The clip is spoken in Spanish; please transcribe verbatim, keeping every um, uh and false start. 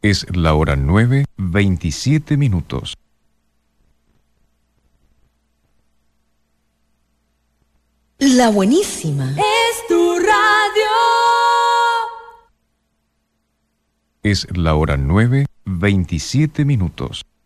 Es la hora nueve, veintisiete minutos. La buenísima. Es tu radio. Es la hora nueve, veintisiete minutos.